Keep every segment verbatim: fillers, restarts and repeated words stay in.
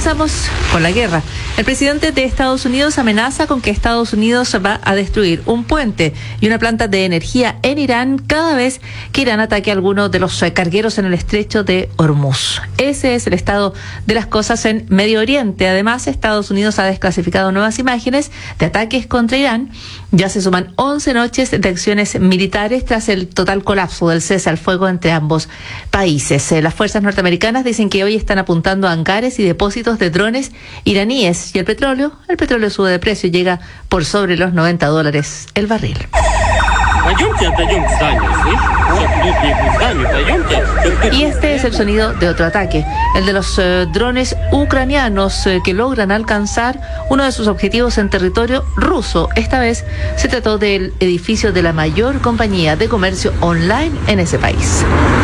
Comenzamos con la guerra. El presidente de Estados Unidos amenaza con que Estados Unidos va a destruir un puente y una planta de energía en Irán cada vez que Irán ataque a alguno de los cargueros en el estrecho de Hormuz. Ese es el estado de las cosas en Medio Oriente. Además, Estados Unidos ha desclasificado nuevas imágenes de ataques contra Irán. Ya se suman once noches de acciones militares tras el total colapso del cese al fuego entre ambos países. Las fuerzas norteamericanas dicen que hoy están apuntando a hangares y depósitos de drones iraníes. Y el petróleo, el petróleo sube de precio y llega por sobre los noventa dólares el barril. Y este es el sonido de otro ataque, el de los eh, drones ucranianos eh, que logran alcanzar uno de sus objetivos en territorio ruso. Esta vez se trató del edificio de la mayor compañía de comercio online en ese país.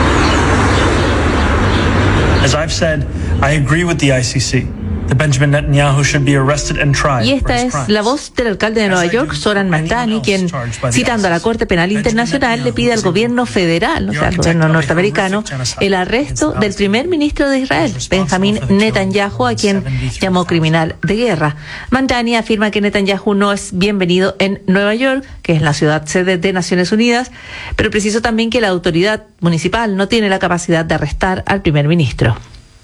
As I've said, I agree with the I C C. That Benjamin Netanyahu should be arrested and tried. Y esta es la voz del alcalde de Nueva York, Zoran Mamdani, quien, citando a la Corte Penal Internacional, le pide al gobierno federal, o sea, al gobierno norteamericano, el arresto del primer ministro de Israel, Benjamin Netanyahu, a quien llamó criminal de guerra. Mamdani afirma que Netanyahu no es bienvenido en Nueva York, que es la ciudad sede de Naciones Unidas, pero precisó también que la autoridad municipal no tiene la capacidad de arrestar al primer ministro.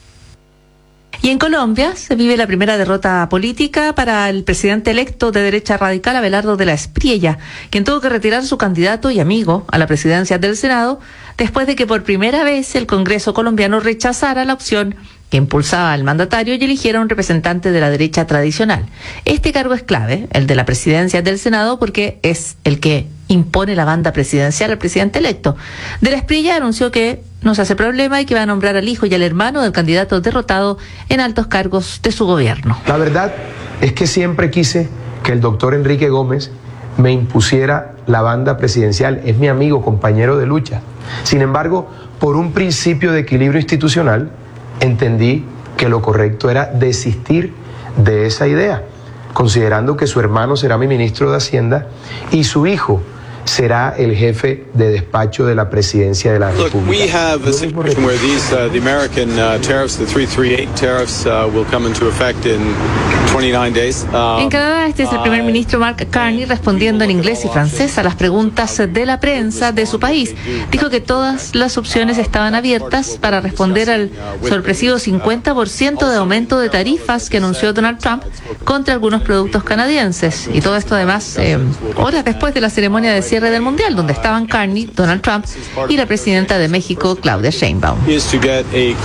Y en Colombia se vive la primera derrota política para el presidente electo de derecha radical, Abelardo de la Espriella, quien tuvo que retirar su candidato y amigo a la presidencia del Senado después de que por primera vez el Congreso colombiano rechazara la opción que impulsaba al mandatario y eligiera un representante de la derecha tradicional. Este cargo es clave, el de la presidencia del Senado, porque es el que impone la banda presidencial al presidente electo. De la Espriella anunció que no se hace problema y que va a nombrar al hijo y al hermano del candidato derrotado en altos cargos de su gobierno. La verdad es que siempre quise que el doctor Enrique Gómez me impusiera la banda presidencial. Es mi amigo, compañero de lucha. Sin embargo, por un principio de equilibrio institucional, entendí que lo correcto era desistir de esa idea, considerando que su hermano será mi ministro de Hacienda y su hijo será el jefe de despacho de la presidencia de la República. Look, we have a situation where these uh, the American uh, tariffs, the three thirty-eight tariffs, uh, will come into effect in twenty-nine days. Um, en Canadá, este es el primer ministro Mark Carney respondiendo en inglés y francés a las preguntas de la prensa de su país. Dijo que todas las opciones estaban abiertas para responder al sorpresivo cincuenta por ciento de aumento de tarifas que anunció Donald Trump contra algunos productos canadienses. Y todo esto además eh, horas después de la ceremonia de cierre del Mundial, donde estaban Carney, Donald Trump y la presidenta de México, Claudia Sheinbaum. Después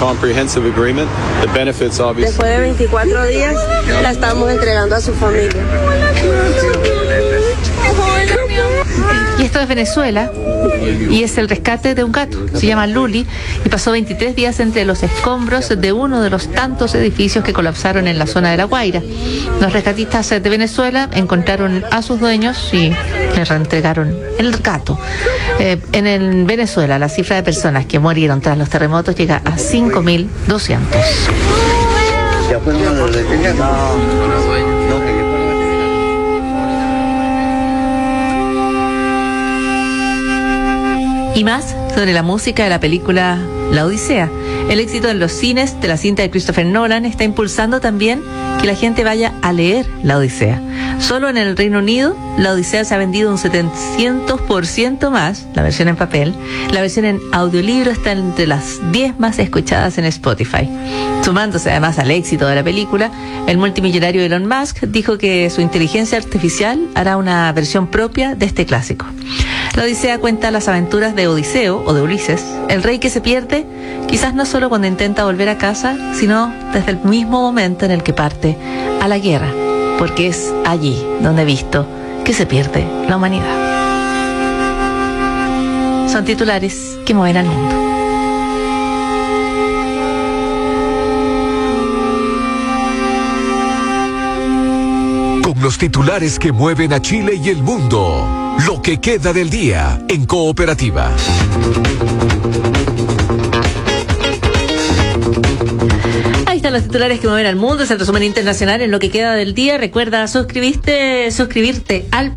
de veinticuatro días, la estamos entregando a su familia. Y esto es Venezuela, y es el rescate de un gato. Se llama Luli y pasó veintitrés días entre los escombros de uno de los tantos edificios que colapsaron en la zona de La Guaira. Los rescatistas de Venezuela encontraron a sus dueños y les reentregaron el gato. Eh, en el Venezuela, la cifra de personas que murieron tras los terremotos llega a cinco mil doscientos. Y más sobre la música de la película La Odisea. El éxito en los cines de la cinta de Christopher Nolan está impulsando también que la gente vaya a leer La Odisea. Solo en el Reino Unido, La Odisea se ha vendido un setecientos por ciento más, la versión en papel. La versión en audiolibro está entre las diez más escuchadas en Spotify. Sumándose además al éxito de la película, el multimillonario Elon Musk dijo que su inteligencia artificial hará una versión propia de este clásico. La Odisea cuenta las aventuras de Odiseo, o de Ulises, el rey que se pierde, quizás no solo cuando intenta volver a casa, sino desde el mismo momento en el que parte a la guerra, porque es allí donde he visto que se pierde la humanidad. Son titulares que mueven al mundo. Con los titulares que mueven a Chile y el mundo. Lo que queda del día en Cooperativa. Ahí están los titulares que mueven al mundo. Es el resumen internacional en lo que queda del día. Recuerda suscribirte, suscribirte al